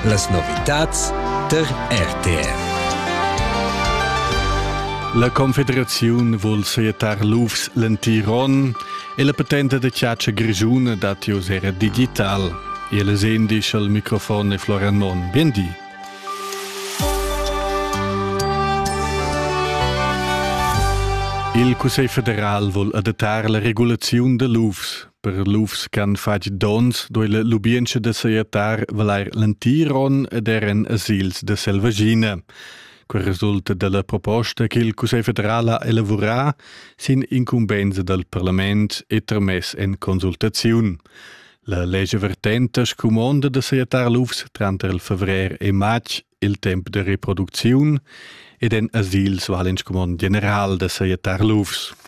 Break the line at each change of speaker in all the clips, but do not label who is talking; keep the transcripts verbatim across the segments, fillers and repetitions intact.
Las novitats der R T R.
La Confederazione vuol setar l'U F S l'Entiron e la patente de Chiaccia Grigiuna datios era digital. E le sendis al microfono Florian Mon. Biendi. Il Consiglio federal vuol adattar la regulazione dell'U F S. Per l'U F S can fag dons doi la lubiencha de setar valair l'Entiron ed eren asils de Selvagina. Quel risulta della proposta che il Consiglio federale ha elaborato sin incumbenza del Parlament e termess in consultazione. La legge vertente scomanda de setar l'U F S tra il febbraio e maggio il tempo de riproduzione ed en asils valen scomand general de setar l'U F S.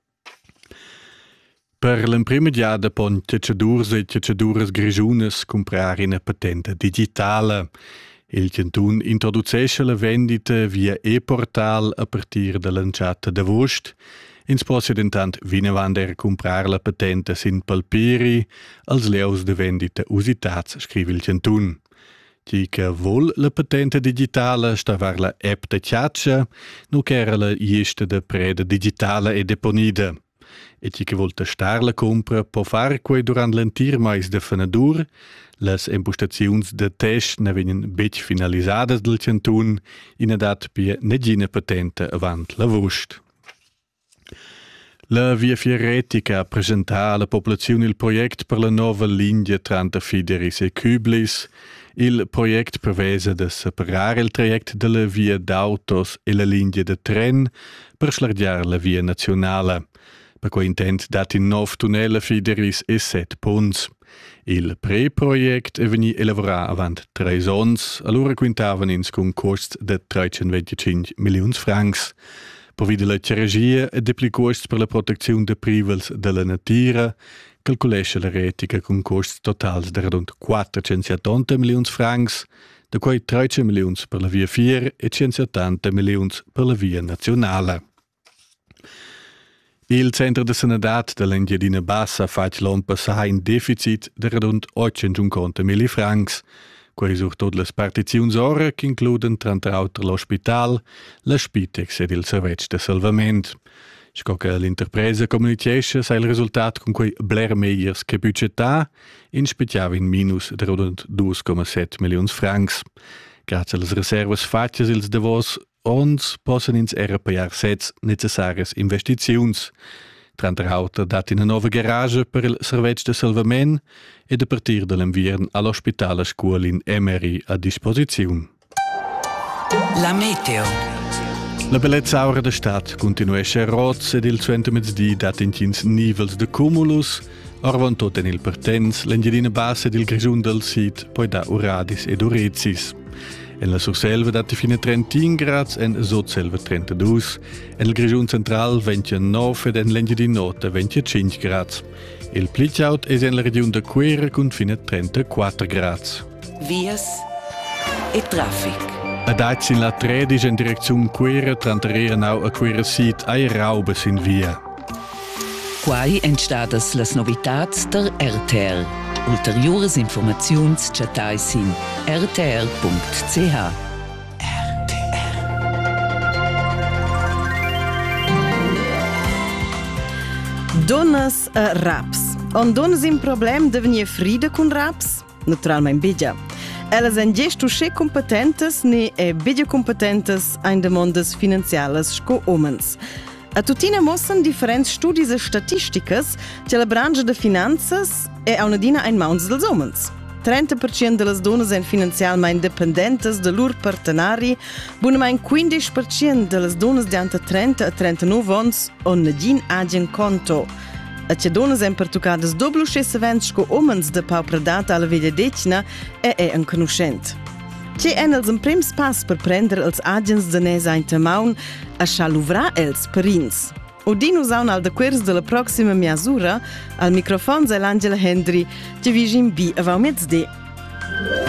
Per l'imprimediata pon cacciadurs e cacciadures grigiunes comprar una patente digitale. Il cantun introducesce la vendita via e-portal a partir dall'anciata d'agosto. In sposia intant vine vander comprar la patente sin palpiri als leus de vendita usitats, scrive il cantun. Chi che vol la patente digitale stavar la app de Chiaccia, nu che la ieste de preda digitale e deponida. E chi che vol testar la compra può fare quei durant l'entir mais de fenadur. Las impostaziuns de test ne vegnan bec finalisadas del cantun in edat pia negina patente avant la vust. La Via Fieretica presenta alla popolazione il progetto per la nuova linea tra Fideris e Küblis. Il progetto prevede di separare il trajecto della via d'autos e la linea de tren per slargiare la via nazionale. Per cui intent dat in nov tunnel a Fideris e set ponts. Il pre-project è veni elaborato avant tre ons, allora quintavan ins con cost de trecentoventicinque milioni francs. Provide la chirurgia e depli cost per la protezione de privals della natura, calculesce la retica con cost totals de rund quattrocentosettanta milioni francs, da cui trecento milioni per la via Fier e centosettanta milioni per la via nazionale. Il centro de sanadat dell'Engiadina Bassa fa l'anno passato in deficit di rund ottocentocinquanta milioni francs, quei sur tot las partiziuns ora che includen trenta auter l'ospital, la Spitex ed il servizio de salvament. Sco che l'interpresa comunicazione sa il risultato con quei bler meiers che budgetà, in speciava in minus di rund due virgola sette milioni francs. Grazie alle riservas fattas ils davos ons possono ins era paiar sets necessaries investiziuns. Trenta auter dat in una nuova garage per il servizio de salvament e a partir dell'invierno all'ospitale scuola in Emery a disposizione.
La meteo.
La bellezza aura de stat continuesce a roz ed il suento mezzdi dat in cins nivels de cumulus, orvan tot en il pertens, l'Engiadina Bassa ed il grigiun del sit, poi da uradis ed urezis. En la surselva dati fine trentin grads en sotselva trentadue, en il grigiun central ventinove ed en l'Engiadina Nota venticinque grads. Il plicaut es en la regione de Quera con fine trentaquattro grads.
Vias e traffic.
Adats in la tredici in direzione Quera trantarera nau a Quera Sit ai raubes in via.
Quai entstadas las novitats der R T R. Ulteriores informaziuns chatais in r t r punct c h.
R T R.
Donnas a raps. On donnas in problem de venir frida con raps? Naturalmein bidja. Ellas en gestu sche competentes ne e bidja competentes ein demandas finanzialas sco omens. A tutina mostran differents studis e statisticas che la branca de finanzas è a una dina ein mauns dels omens. trenta per cento delle donne sono finanzialmente dipendenti da loro partenari, buonamente quindici per cento delle donne di trenta a trentanove anni hanno un agent conto. E che donne sono pertuccate doppio stesso venti come uomini da paupredata alla veglia decina e è un conoscente. Che è il primo passo per prendere els agents de nesa in tamaun a scialuvra els perins. Udino saun al dequers della prossima misura, al microfono è l'Angela Hendry, che vi in B a mezz'de.